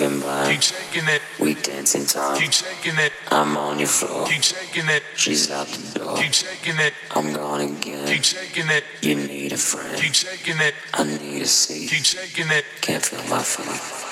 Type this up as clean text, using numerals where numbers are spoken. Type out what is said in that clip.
moving blind. Keep shaking it. We dancing time. Keep shaking it. I'm on your floor. Keep shaking it. She's out the door. Keep shaking it. I'm gone again. Keep shaking it. You need a friend. Keep shaking it. I need a seat. Keep shaking it. Can't feel my feet.